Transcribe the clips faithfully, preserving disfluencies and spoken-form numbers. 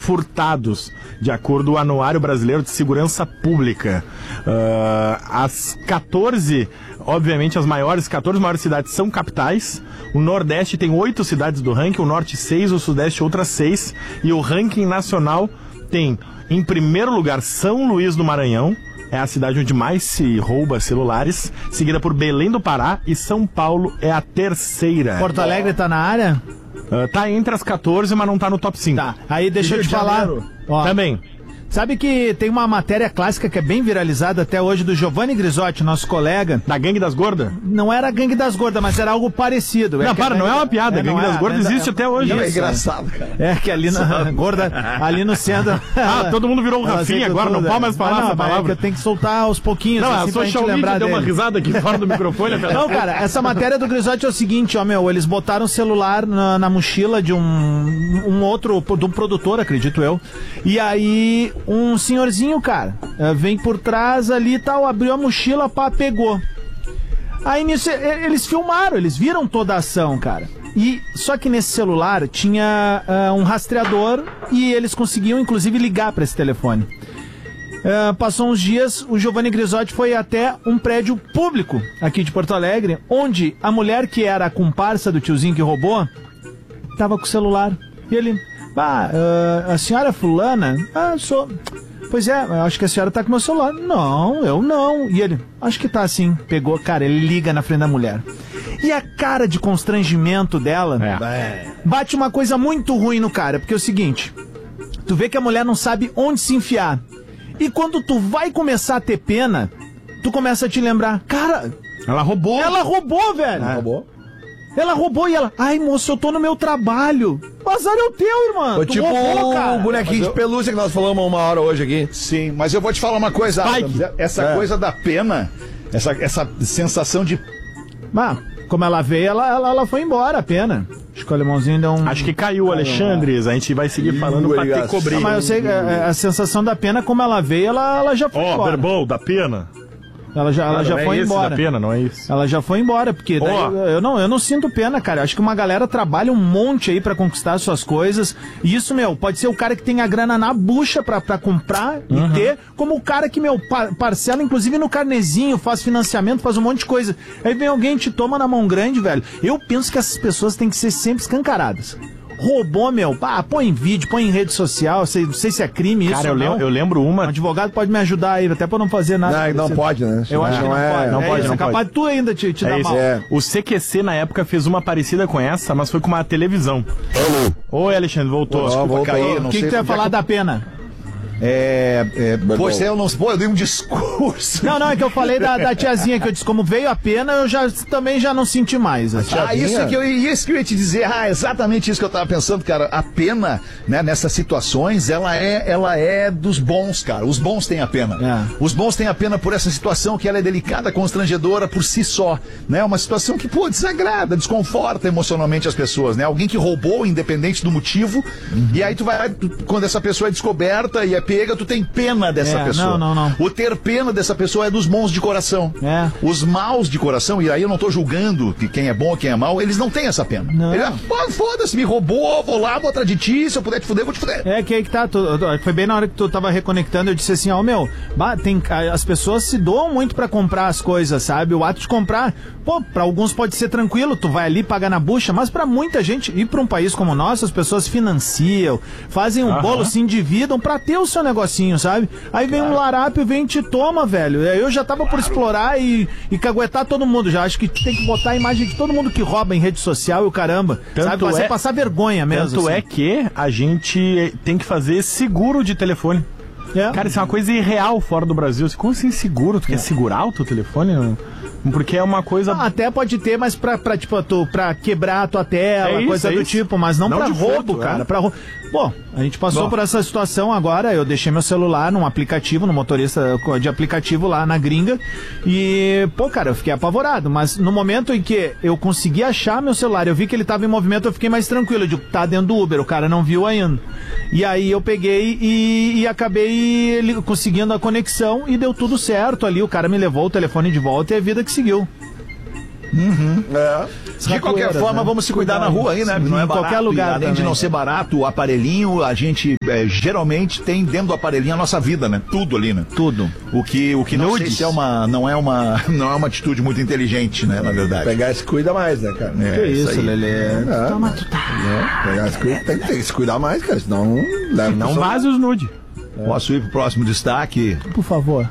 furtados, de acordo com o Anuário Brasileiro de Segurança Pública. Uh, as quatorze, obviamente as maiores, quatorze maiores cidades são capitais. O Nordeste tem oito cidades do ranking, o Norte seis, o Sudeste outras seis. E o ranking nacional tem, em primeiro lugar, São Luís do Maranhão. É a cidade onde mais se rouba celulares, seguida por Belém do Pará, e São Paulo é a terceira. Porto Alegre tá na área? Uh, tá entre as quatorze, mas não tá no top cinco. Tá, aí deixa eu te falar. Ó, também. Sabe que tem uma matéria clássica que é bem viralizada até hoje do Giovanni Grisotti, nosso colega. Da Gangue das Gordas? Não era a Gangue das Gordas, mas era algo parecido. Não, é para, a não é uma piada. É, a Gangue é, das Gordas é, existe é, até hoje. Não, é isso, engraçado, cara. É que ali na gorda, ali no centro. Ah, todo mundo virou o Rafinha agora, não pode mais falar ah, não, essa palavra. É que eu tenho que soltar aos pouquinhos. Não, assim, a social media deu uma risada aqui fora do microfone. Não, cara, essa matéria do Grisotti é o seguinte, ó, meu, eles botaram o celular na, na mochila de um, um outro, de um produtor, acredito eu. E aí, um senhorzinho, cara, vem por trás ali e tal, abriu a mochila, pá, pegou. Aí nisso, eles filmaram, eles viram toda a ação, cara. E só que nesse celular tinha uh, um rastreador e eles conseguiam, inclusive, ligar para esse telefone. Uh, passou uns dias, o Giovanni Grisotti foi até um prédio público aqui de Porto Alegre, onde a mulher que era a comparsa do tiozinho que roubou tava com o celular. E ele, ah, uh, a senhora fulana? Ah, sou... Pois é, eu acho que a senhora tá com meu celular. Não, eu não. E ele, acho que tá assim. Pegou, cara, ele liga na frente da mulher. E a cara de constrangimento dela, é. bate uma coisa muito ruim no cara, porque é o seguinte, tu vê que a mulher não sabe onde se enfiar. E quando tu vai começar a ter pena, tu começa a te lembrar, cara... Ela roubou. Ela roubou, velho. Ela roubou. Ela roubou e ela... Ai, moço, eu tô no meu trabalho. O azar é o teu, irmão. Foi tu tipo roubou, cara. o bonequinho eu... de pelúcia que nós falamos uma hora hoje aqui. Sim, mas eu vou te falar uma coisa, Adams, essa é. coisa da pena, essa, essa sensação de... Mas, como ela veio, ela, ela, ela foi embora, a pena. Acho que o alemãozinho deu um... Acho que caiu o Alexandre, a gente vai seguir falando pra ter cobrir. Ah, mas eu sei, a, a sensação da pena, como ela veio, ela, ela já foi oh, embora. Ó, verbal, da pena. Ela já, ela ah, já não foi é esse embora. Da pena, não é isso. Ela já foi embora, porque daí oh. eu, eu, não, eu não sinto pena, cara. Acho que uma galera trabalha um monte aí pra conquistar suas coisas. E isso, meu, pode ser o cara que tem a grana na bucha pra, pra comprar uhum. e ter, como o cara que, meu, par, parcela, inclusive no carnezinho, faz financiamento, faz um monte de coisa. Aí vem alguém e te toma na mão grande, velho. Eu penso que essas pessoas têm que ser sempre escancaradas. Roubou, meu, ah, põe em vídeo, põe em rede social, sei, não sei se é crime isso cara, eu ou não. Lembro, eu lembro uma... Um advogado pode me ajudar aí, até pra não fazer nada. Não, não pode, né? Eu acho que não é, pode. Não é pode, isso, não é capaz pode. de tu ainda te, te é dar isso, mal. É. O C Q C, na época, fez uma parecida com essa, mas foi com uma televisão. Alô. Oi, Alexandre, voltou. Pô, desculpa, voltou. cair, O que, que tu ia falar que... da pena? É, é, pois é, eu não pô, eu dei um discurso. Não, não, é que eu falei da, da tiazinha, que eu disse, como veio a pena, eu já também já não senti mais. Assim. Ah, isso que, eu, isso que eu ia te dizer, ah, exatamente isso que eu tava pensando, cara. A pena, né, nessas situações, ela é, ela é dos bons, cara. Os bons têm a pena. É. Os bons têm a pena por essa situação que ela é delicada, constrangedora por si só, né? Uma situação que, pô, desagrada, desconforta emocionalmente as pessoas, né? Alguém que roubou, independente do motivo, uhum. e aí tu vai, tu, quando essa pessoa é descoberta e é pega, tu tem pena dessa é, pessoa. Não, não, não. O ter pena dessa pessoa é dos bons de coração. É. Os maus de coração, e aí eu não tô julgando que quem é bom e quem é mau, eles não têm essa pena. Não. Ele, ah, foda-se, me roubou, vou lá, vou atrás de ti, se eu puder te fuder, vou te fuder. É que aí que tá, tu, foi bem na hora que tu tava reconectando, eu disse assim, ó, oh, meu, bah, tem, as pessoas se doam muito pra comprar as coisas, sabe? O ato de comprar, pô, pra alguns pode ser tranquilo, tu vai ali, paga na bucha, mas pra muita gente, e pra um país como o nosso, as pessoas financiam, fazem um Aham. bolo, se endividam pra ter o seu negocinho, sabe? Aí vem claro. um larápio, vem e te toma, velho. Eu já tava por explorar e, e caguetar todo mundo já. Acho que tem que botar a imagem de todo mundo que rouba em rede social e o caramba. Tanto sabe? Fazer é, passar vergonha mesmo. Tanto assim. é que a gente tem que fazer seguro de telefone. É. Cara, isso é uma coisa irreal fora do Brasil. Como assim seguro? Tu é. quer segurar o teu telefone? Porque é uma coisa... Ah, até pode ter, mas pra, pra, tipo, tu, pra quebrar a tua tela, é isso, coisa é do isso. tipo, mas não, não pra roubo, furto, cara. É. Pra roubo. Pô, a gente passou Bom. por essa situação agora, eu deixei meu celular num aplicativo, no motorista de aplicativo lá na gringa, e, pô, cara, eu fiquei apavorado, mas no momento em que eu consegui achar meu celular, eu vi que ele tava em movimento, eu fiquei mais tranquilo, eu digo, tá dentro do Uber, o cara não viu ainda. E aí eu peguei e, e acabei conseguindo a conexão e deu tudo certo ali, o cara me levou o telefone de volta e a vida que seguiu. Uhum. É. De qualquer forma, né? vamos se cuidar na rua aí, né? Não é em barato. qualquer lugar E, além também. de não ser barato, o aparelhinho, a gente é, geralmente tem dentro do aparelhinho a nossa vida, né? Tudo ali, né? Tudo. O que, o que não sei Nudes. se é uma, não é uma, não é uma atitude muito inteligente, né? Na verdade. Pegar se cuida mais, né, cara? É, Que isso, aí. Lelê? É. Toma, tu tá. É, pegar se cuida, tem, tem que se cuidar mais, cara, senão leva Não pro vaze os nude. Posso ir pro próximo destaque? Por favor.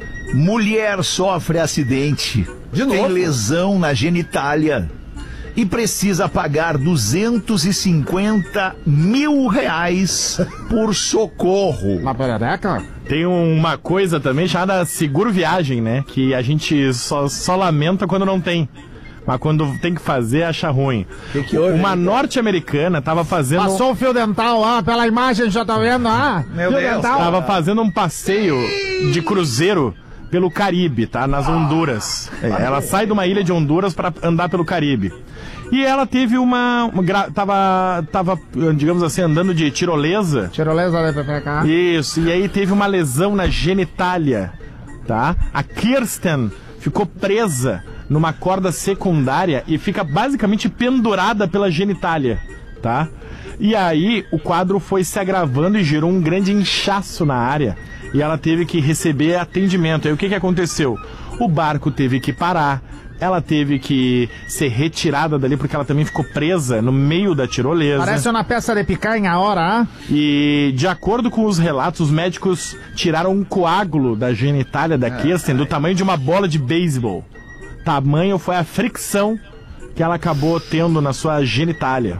Mulher sofre acidente. De Tem novo? lesão na genitália e precisa pagar duzentos e cinquenta mil reais por socorro. Uma perereca? Tem uma coisa também chamada seguro viagem, né? Que a gente só, só lamenta quando não tem. Mas quando tem que fazer, acha ruim. Que que houve, Uma hein, norte-americana tava fazendo... Passou o fio dental lá, pela imagem já tá vendo, ah? Meu fio Deus, dental. Tava fazendo um passeio de cruzeiro pelo Caribe, tá? Nas Honduras. Ela sai de uma ilha de Honduras para andar pelo Caribe. E ela teve uma... uma gra- tava, tava, digamos assim, andando de tirolesa. Tirolesa da P P K. Isso, e aí teve uma lesão na genitália, tá? A Kirsten ficou presa numa corda secundária e fica basicamente pendurada pela genitália, tá? E aí o quadro foi se agravando e gerou um grande inchaço na área e ela teve que receber atendimento. Aí o que que aconteceu? O barco teve que parar, ela teve que ser retirada dali porque ela também ficou presa no meio da tirolesa. Parece uma peça de picanha a hora, ah? E, de acordo com os relatos, os médicos tiraram um coágulo da genitália da Kirsten do tamanho de uma bola de beisebol. Tamanho foi a fricção que ela acabou tendo na sua genitália.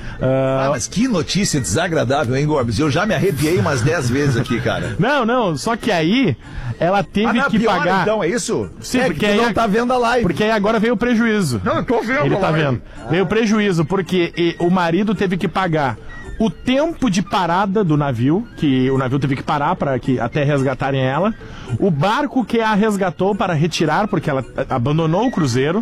Ah, mas que notícia desagradável, hein, Gorbis? Eu já me arrepiei umas dez vezes aqui, cara. Não, não, só que aí ela teve Ah, não, que pior, pagar. então, é isso? Sim, É, porque que tu aí, não tá vendo a live. porque aí agora veio o prejuízo. Não, eu tô vendo. Ele tá lá. vendo. Veio o prejuízo, porque e, o marido teve que pagar o tempo de parada do navio, que o navio teve que parar para que até resgatarem ela, o barco que a resgatou para retirar, porque ela a- abandonou o cruzeiro,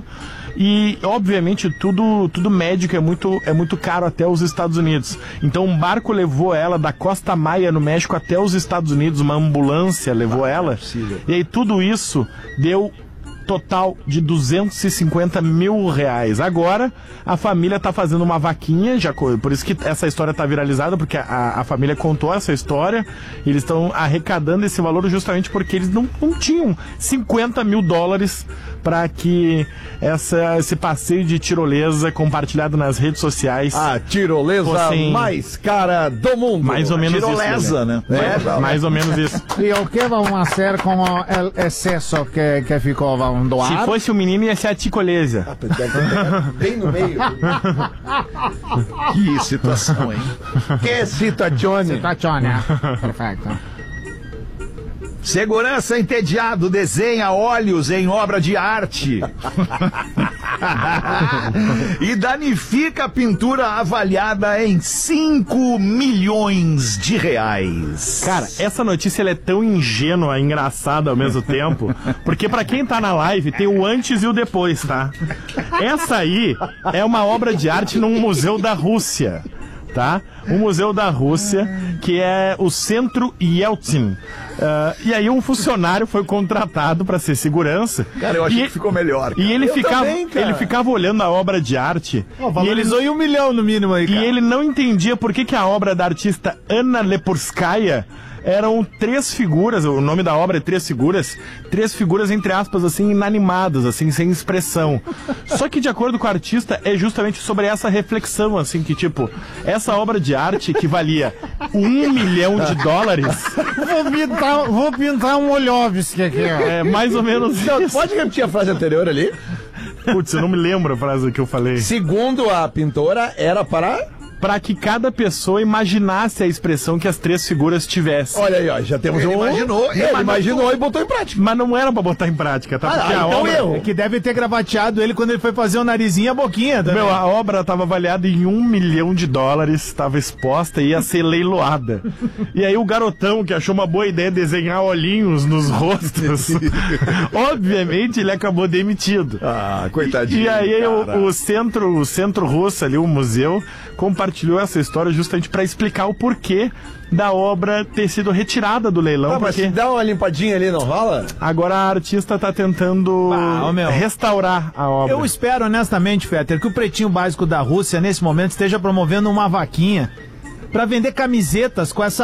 e obviamente tudo, tudo médico é muito, é muito caro até os Estados Unidos. Então um barco levou ela da Costa Maia, no México, até os Estados Unidos, uma ambulância levou ela, e aí tudo isso deu total de duzentos e cinquenta mil reais. Agora, a família tá fazendo uma vaquinha, já, co- por isso que essa história tá viralizada, porque a, a família contou essa história, e eles estão arrecadando esse valor justamente porque eles não, não tinham cinquenta mil dólares para que essa, esse passeio de tirolesa compartilhado nas redes sociais, A tirolesa Fossem- mais cara do mundo. mais ou menos Tirolesa, isso. né? É, mais ou menos isso. E o que vamos fazer com o el excesso que, que ficou? Vamos doar? Se fosse o menino, ia ser a ticolesa. Bem no meio. Que situação, hein? Que situazione. Tá, Tchônia. Perfeito. Segurança entediado desenha olhos em obra de arte. E danifica a pintura avaliada em cinco milhões de reais. Cara, essa notícia ela é tão ingênua e engraçada ao mesmo tempo, porque pra quem tá na live tem o antes e o depois, tá? Essa aí é uma obra de arte num museu da Rússia, tá? Um museu da Rússia, que é o Centro Yeltsin. Ah, e aí um funcionário foi contratado pra ser segurança. Cara, eu achei e, que ficou melhor. E ele Eu ficava, também, cara. ele ficava olhando a obra de arte. Oh, e ele valorizou em um milhão no mínimo aí, e cara. ele não entendia por que, que a obra da artista Anna Lepurskaya eram três figuras, o nome da obra é Três Figuras, três figuras, entre aspas, assim, inanimadas, assim, sem expressão. Só que, de acordo com o artista, é justamente sobre essa reflexão, assim, que, tipo, essa obra de arte que valia um milhão de dólares, Vou pintar, vou pintar um Olhovski aqui, ó. é mais ou menos Não, isso. pode repetir a frase anterior ali? Putz, eu não me lembro a frase que eu falei. Segundo a pintora, era para... Pra que cada pessoa imaginasse a expressão que as três figuras tivessem. Olha aí, ó, já temos Ele um... imaginou, Ele ele imaginou e botou em prática. Mas não era pra botar em prática, tá? Ah, Porque a então obra... eu. É que deve ter gravateado ele quando ele foi fazer o narizinho e a boquinha também. Meu, a obra estava avaliada em um milhão de dólares, estava exposta e ia ser leiloada. E aí o garotão, que achou uma boa ideia desenhar olhinhos nos rostos, obviamente ele acabou demitido. Ah, coitadinho. E aí cara. o, o centro, o centro russo ali, o museu, compartilhou compartilhou essa história justamente para explicar o porquê da obra ter sido retirada do leilão. Ah, mas porque se dá uma limpadinha ali, não rola? agora a artista tá tentando Ah, ô, meu. restaurar a obra. Eu espero, honestamente, Fetter, que o Pretinho Básico da Rússia, nesse momento, esteja promovendo uma vaquinha pra vender camisetas com essa